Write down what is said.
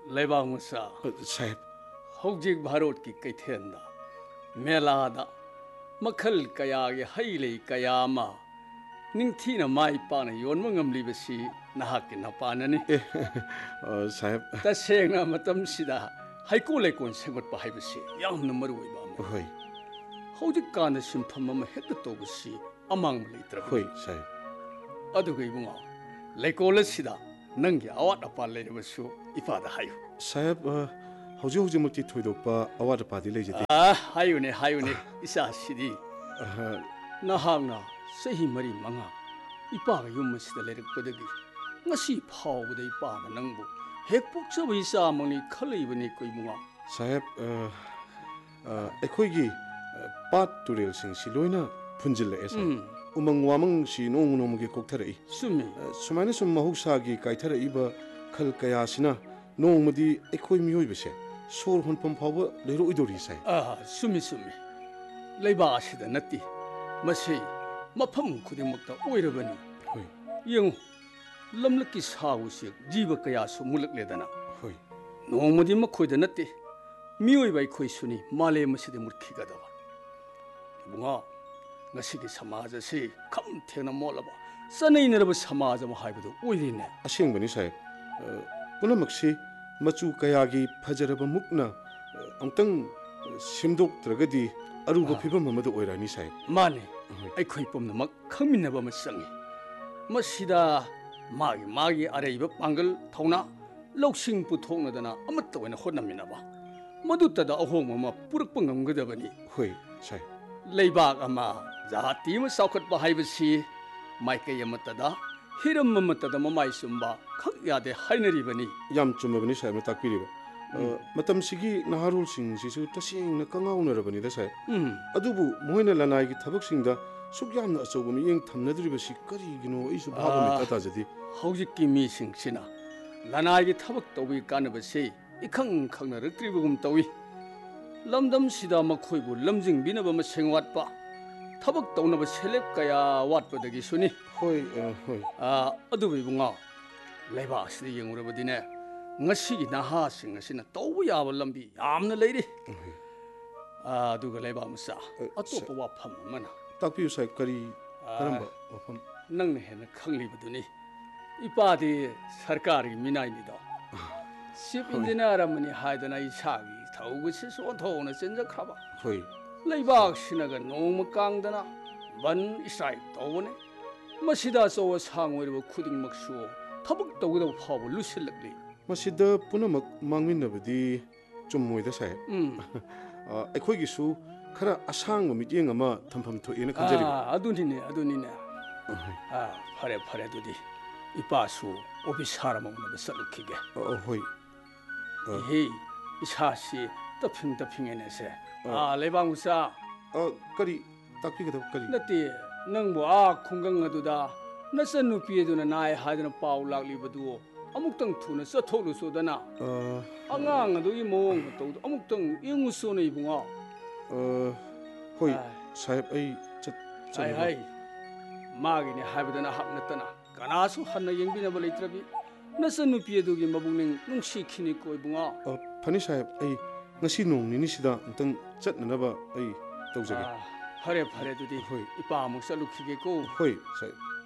लेबांग मुसा साहेब हौजिक भारत की कैथेंदा मेलादा मखल कया गे हैले कया मा निंगथीना माई पाना योनम ngamlibasi nahak napanani साहेब तसेंगना मतम सिदा haiku लेकोन सेंगत pa haibasi yamna maruiba होय हौजिक कान सिमफम अमा हेक्ट तोबसी अमांग लेत्र होय साहेब अदुगै बुंगा लेकोल सिदा नंगी अवाट अपा लेरबसु इफादा हायु साहेब हौजी हौजी मुक्ति थोइदोपा अवाद पादी लेजदे हायुने इसा सिदी नहांगना सही मरी मंगा इपागा युम सिदा लेरकपदगी ngasi phawbada ipaga nangbu hek pokchaba isa mangni khalaibani koimunga साहेब अखोइगी पात तुरेल सिंग सिलोइना फुंजिल एसा उमंग वामंग सि नोंग नोंगि कोक्थरई सुमी सुमाइना सुम महुसागी काइथरईबा खल कयासिना नोंगमदि अखोइ मियोइबसे सोर होनफम फावबा लेरोइदोरि साइ सुमी लेबा आसिदा नति मसे मफम खुदिमक्ता ओइरबनी होय यंग लमलकी साउसे जीव कयासु मुलकलेदना होय नोंगमदि मखोइदा नति मियोइबा अखोइ सुनी माले मसिदे मुरखिगदबा बुंगा ngasiगी समाज से खम थेना मोलबा सनैनरब समाज म हाइबदो ओइदिने असेंबनी साहेब पुनमक्सी मचु कयागी फजरब मुक्ना अंतंग सिमदोक्त्रगदी अरुब फिबम ममद ओइरानी साहेब माने अखोइ पुमनमक खमिनबा म संगी मसिदा मागी अरेइब पांगल थौना लौसिंग पुथोंनदना अमत्त ओइना होनमिनबा मदुतदा अहोंग म पुरक्प ngamgदबनी होय साहेब लेबाग अमा जाति म साउखत हाइबसी माइकय अमतदा हिरम अमतदा ममाइ सुम्बा खक यादे हाइनरिबनी याम चुमबनी साहेब ताकपिरिबा मतम सिगी नहारुल सिंग सिसु तसिंग कंगाउनरबनी दा साहेब अदुबु मोइना लनाइगी थबक सिंगदा सुक्यामना अचौब मियेंग थमनद्रिबसी करिगिनो इसु भाबमी ताताजदी हौजिक्की मिसिंगसिना लनाइगी थबक तौबी कानबसे इखंग खंगनरक्त्रिबगुम तौई लमदम सिदा मखोइबु लमजिंग बिनबा मसेंग वाटपा थबक तौनबा सेलेब कया वाटपदगी सुनी होय होय अदुबी बुंगा लेबा सिदा यंगुरबदिने ngasiगी nahasing asina tawbu yaba lambi yamna leiri aduga leba musa atopa wafam amana ताकपियु साहेब करी करंबा वफम नंगने हेना खंगलिबदुनी इपादी सरकारी मिनाइनिदो चिफ इंजीनियर अमनि हाइदना इसागी थौगुसि सोथौना चिनजखराबा होय लेबाग सिनागा नोंम कांगदना बन इसाइ तौबने मसिदा सो सांगोइरबो खुदिंगमक्सु थबक तौगदो फाव लुसिलकली मसिदा पुनमक मांगमिनबदी चुममोइदा साहेब अखोइगिसु खरा असांग मिटिंग अमा थमफम थोइना खंजरिबा अदुनिने फरे दुदी इपासु ऑफिसर मौनबा सलुखिगे होय हे इसासी तफिंगनेसे लेबांगुसा करी ताकपिगदब करी नते नंगबो खुंगंग अदुदा नसन नुपी अदुना नाय हादना पाउ लागलिबदु अमुक्तंग थुना चथोलुसोदना अंगांग अदुगी मोंग तौदु अमुक्तंग इंगुसोने इबुंगा होय साहेब ऐ हाय मागिने हाइबदना हाबनतना कनासु हन्ना यंगबिनबा लेत्रबि नसन नुपी अदुगी मबुंनिंग नुंसिखिनि कोइबुंगा फनी साहेब ऐ ngasi nong nini sida antang chatnanaba ai tawjage फरे दुदी होय इपा अमुक चलुखिगे को होय साहेब